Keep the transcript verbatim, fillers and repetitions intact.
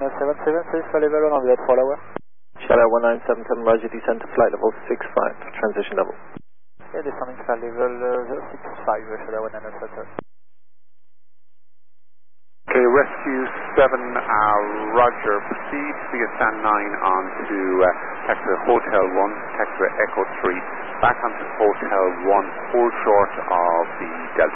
nine seven seven, service flight level one hundred for hour. Shallow one nine seven seven, Roger, descend to flight level six five, transition level. Yeah, descending flight level uh, zero six five, Shallow one nine seven seven. Okay, Rescue seven, uh, Roger, proceed via stand nine on to uh, taxi Hotel one, taxi Echo three, back onto Hotel one, four short of the Delta.